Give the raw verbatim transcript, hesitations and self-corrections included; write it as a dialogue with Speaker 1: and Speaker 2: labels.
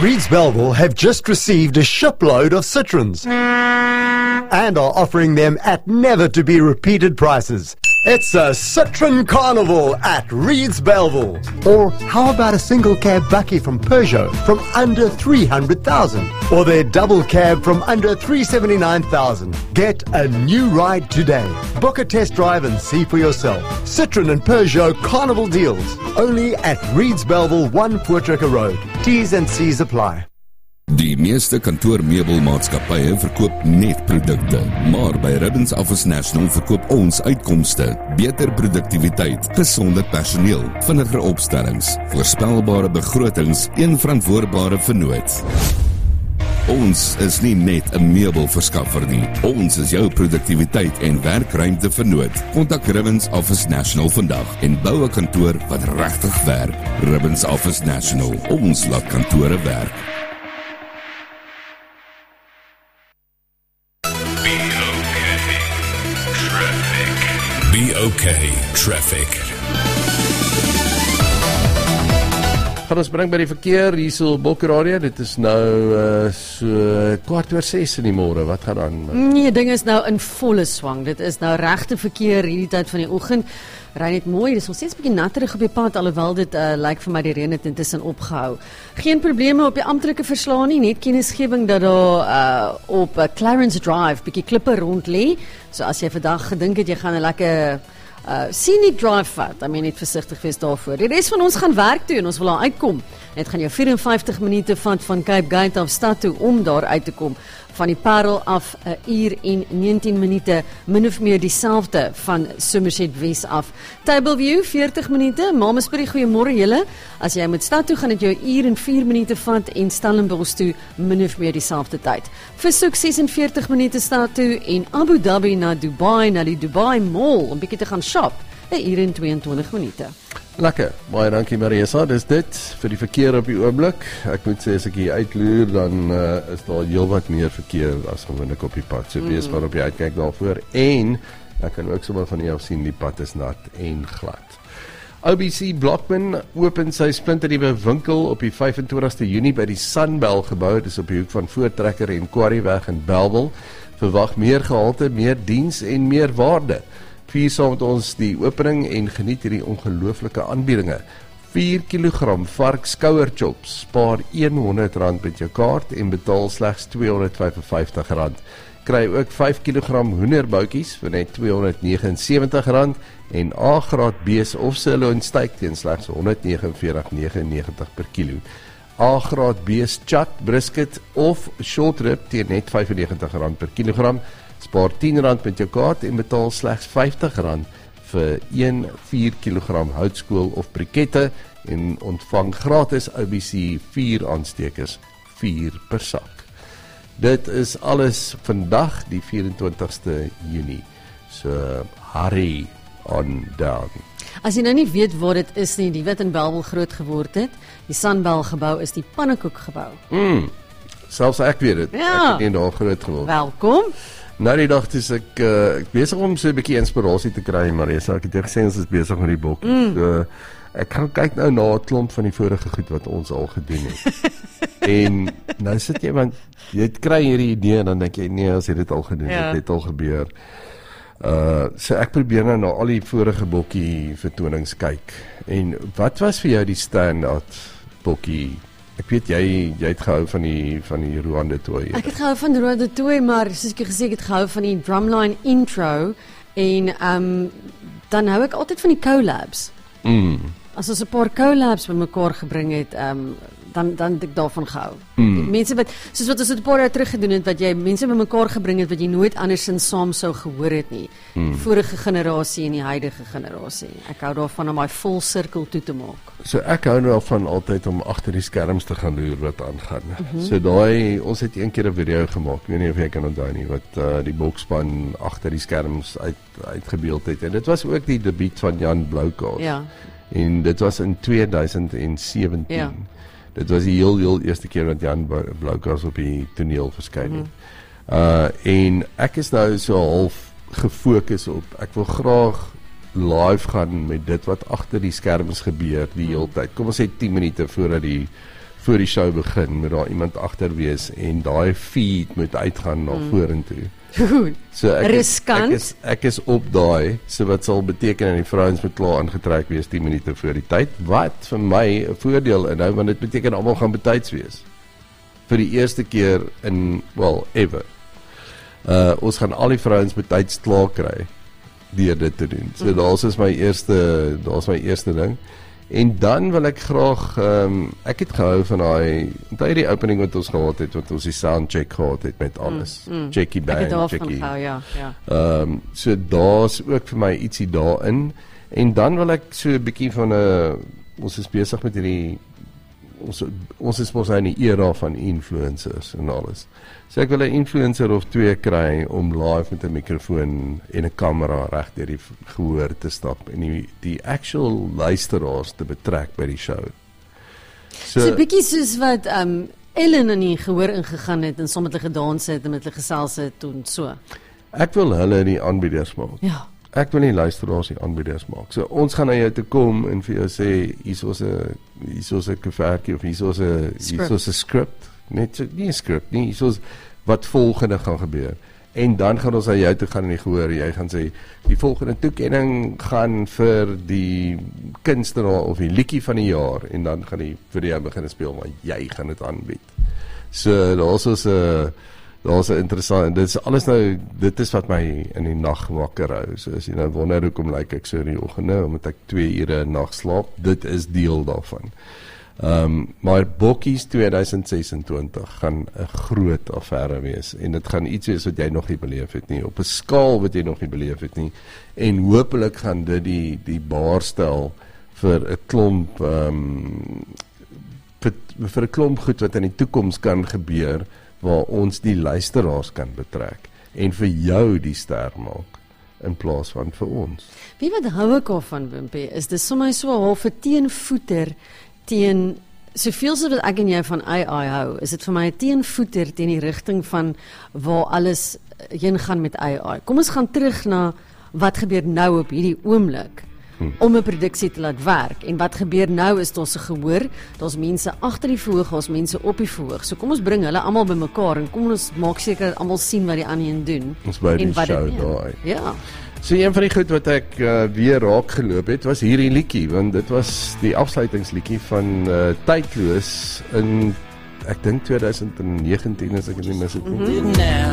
Speaker 1: Reeds Belleville have just received a shipload of Citroens and are offering them at never-to-be-repeated prices. It's a Citroen Carnival at Reeds Belleville. Or how about a single cab Bucky from Peugeot from under three hundred thousand? Or their double cab from under three hundred seventy-nine thousand? Get a new ride today. Book a test drive and see for yourself. Citroen and Peugeot Carnival deals. Only at Reeds Belleville, one Voortrekker Road. T's and C's apply.
Speaker 2: Die meeste kantoormeubelmaatskappye verkoop net produkte, maar by Ribbons Office National verkoop ons uitkomste, beter produktiwiteit, gesonder personeel, vinniger opstellings, voorspelbare begrotings, een verantwoordbare vennoot. Ons is nie net 'n meubelverskaffer nie, ons is jou produktiwiteit en werkruimte vennoot. Kontak Ribbons Office National vandag en bou 'n kantoor wat regtig werk. Ribbons Office National, ons laat kantore werk.
Speaker 3: Be okay, traffic.
Speaker 4: Gaan ons bring by die verkeer, hier so Bokkeradio, dit is nou uh, so kwart oor ses in die môre, wat gaan aan?
Speaker 5: Nee, ding is nou in volle swang, dit is nou regte verkeer hierdie tyd van die oggend, ry net mooi, dit is nog steeds 'n bietjie natterig op die pad, alhoewel dit uh, lyk vir my die reën het intussen opgehou. Geen probleme op die amptelike verslae nie, net kennisgewing dat daar uh, op uh, Clarence Drive bietjie klippe rond lê, so as jy vandag gedink het jy gaan 'n lekker Uh, scenic drive vat, I mean, net versigtig wees daarvoor. Die res van ons gaan werk toe en ons wil daar uitkom. Dit gaan jou vyf-en-vyftig minute vat van Cape Gate af stad toe om daar uit te kom. Van die Parel af 'n uur en negentien minute, min of meer dieselfde van Somerset Wes af. Tableview veertig minute, Mamasbury, goeiemôre julle. As jy moet stad toe gaan dit jou 'n uur en vier minute vat en Stellenbosch toe min of meer dieselfde tyd. Versoek ses en veertig minute stad toe en Abu Dhabi na Dubai, na die Dubai Mall om bietjie te gaan shop. 'n uur en tweeëntwintig minute.
Speaker 4: Lekker, baie dankie Marisa, dis dit vir die verkeer op die oomblik. Ek moet sê as ek hier uitloer, dan uh, is daar heelwat meer verkeer as gewoonlik op die pad. So wees maar op die uitkyk daarvoor. En ek kan ook sommer van hier af sien die pad is nat en glad. O B C Blockman open sy splinternuwe winkel op die vyf-en-twintigste Junie by die Sunbell gebou. Dit is op die hoek van Voortrekker en Quarrieweg in Bellville. Verwag meer gehalte, meer diens en meer waarde. Vier saam met ons die opening en geniet hierdie ongelooflike aanbiedinge. vier kilogram vark skouerchops, spaar honderd rand met jou kaart en betaal slegs tweehonderdvyfenvyftig rand. Kry ook vyf kilogram hoenderboutjies vir net tweehonderd negenensewentig rand en A-graad bees of sirloin steak teen slegs honderdnegenenveertig negenennegentig per kilo. A-graad bees chat, brisket of short rib teen net vyfennegentig rand per kilogram. Spaar tien rand met jou kaart en betaal slegs vyftig rand vir een vier kilogram houtskool of brikette en ontvang gratis O B C vier aanstekers, vier per sak. Dit is alles vandag die vyf-en-twintigste Junie. So hurry on down.
Speaker 5: As jy nou nie weet waar dit is nie, die wat in Bellville groot geword het, die Sunbell gebou is die pannekoek gebou.
Speaker 4: Mm, selfs ek weet dit,
Speaker 5: ja.
Speaker 4: Ek het nie daar groot geword.
Speaker 5: Welkom.
Speaker 4: Nou die dag is ek, uh, ek besig om so 'n bietjie inspirasie te kry, Marisa, ek het jou gesê ons is besig met die bokkie. Mm. So, ek gaan kyk nou na 'n klomp van die vorige goed wat ons al gedoen het. En nou sit jy, want jy kry hierdie idee en dan dink jy, nee, as jy dit al gedoen het, ja. Dit het al gebeur. Uh, so ek probeer nou na al die vorige bokkie vertonings kyk. En wat was vir jou die stand-out bokkie? Ek weet jy jy het gehou van die van die Roan de Tooi.
Speaker 5: Ek het gehou van Roan de Tooi, maar soos ek gesê ek het gehou van die drumline intro en um, dan hou ek altyd van die collabs. Mm. As ons 'n paar collabs bymekaar gebring het, um, dan dan het ek daarvan gehou. Mm. Mense wat soos wat ons dit 'n paar jaar terug gedoen het, wat jy mense bymekaar gebring het wat jy nooit andersins saam sou gehoor het nie. Mm. Die vorige generasie en die huidige generasie. Ek hou daarvan om my vol sirkel toe te maak.
Speaker 4: So ek hou nou van altyd om agter die skerms te gaan loer wat aangaan. Mm-hmm. So daai ons het een keer 'n video gemaak, ek weet nie of jy kan onthou nie, wat uh, die bokspan agter die skerms uit uitgebeeld het. En dit was ook die debuut van Jan Bloukaas.
Speaker 5: Ja.
Speaker 4: En dit was in tweeduisend sewentien. Ja. Dit was die heel heel eerste keer dat Jan Bloukaas op die toneel verskyn het. Mm-hmm. Uh en ek is nou so half gefokus op ek wil graag live gaan met dit wat agter die skerms gebeur die hele tyd. Kom ons sê tien minute voordat die voor die show begin, moet daar iemand agter wees en daai feed moet uitgaan na mm. vorentoe. So ek is, ek is ek is op daai, so wat sal beteken en die vrouens moet klaar aangetrek wees tien minute voor die tyd, wat vir my 'n voordeel inhou, want dit beteken almal gaan betyds wees. Vir die eerste keer in, well, ever. Uh, ons gaan al die vrouens betyds klaar kry deur dit te doen. So mm. daar's is my eerste, daar's my eerste ding. En dan wil ek graag, um, ek het gehou van daai, onthou die opening wat ons gehad het, wat ons die soundcheck gehad het met alles. Mm, mm. Jackie Bang,
Speaker 5: ek het daarvan
Speaker 4: Jackie.
Speaker 5: gehou, ja, ja.
Speaker 4: Um, so daar's ook vir my ietsie daarin. En dan wil ek so 'n bietjie van 'n, ons is besig met hierdie, ons, ons is mos in die era van influencers en alles. So ek wil 'n influencer of twee kry om live met 'n mikrofoon en 'n kamera reg deur die gehoor te stap en die, die actual luisteraars te betrek by die show.
Speaker 5: So, so bietjie soos wat um, Ellen in die gehoor ingegaan het en saam met hulle gedans het en met hulle gesels het en so.
Speaker 4: Ek wil hulle die aanbieders maak.
Speaker 5: Ja.
Speaker 4: Ek wil nie luisteraars die aanbieders maak. So ons gaan na jou toe kom en vir jou sê hier's 'n hier's 'n koevertjie of hier's 'n hier's 'n script. Net so, nie 'n script nie, soos wat volgende gaan gebeur. En dan gaan ons aan jou toe gaan en die gehoor, jy gaan sê die volgende toekenning gaan vir die kunstenaar of die liedjie van die jaar en dan gaan die vir jou begin speel, maar jy gaan dit aanbied. So daar's ons 'n uh, daar's 'n interessant, dit is alles nou, dit is wat my in die nag wakker hou. So as jy nou wonder hoekom lyk ek so in die oggende, omdat ek twee ure 'n nag slaap, dit is deel daarvan. Um, maar Bokkies twintig sesentwintig gaan 'n groot affære wees en dit gaan iets wees wat jy nog nie beleef het nie, op 'n skaal wat jy nog nie beleef het nie, en hopelik gaan dit die die baar stel vir 'n klomp um, vir, vir 'n klomp goed wat in die toekoms kan gebeur waar ons die luisteraars kan betrek en vir jou die ster maak in plaas van vir ons.
Speaker 5: Wie wat hou ek af van, Wimpie, is dis sommer so half 'n teenvoeter teen, soveel so wat ek en jy van A I hou, is dit vir my 'n teenvoeter teen die rigting van waar alles heen gaan met A I. Kom ons gaan terug na wat gebeur nou op hierdie oomblik hm. om 'n produksie te laat werk. En wat gebeur nou is daar's 'n gehoor, daar's mense agter die verhoog, daar's mense op die verhoog. So kom ons bring hulle almal bymekaar en kom ons maak seker dat almal sien wat die ander een doen.
Speaker 4: Ons by die show daai.
Speaker 5: Ja.
Speaker 4: So een van die goed wat ek uh, weer raak geloop het, was hierdie liedjie, want dit was die afsluitingsliedjie van uh, Tydloos in, ek dink twintig negentien as ek dit nie mis het nie.
Speaker 6: Mm-hmm. Now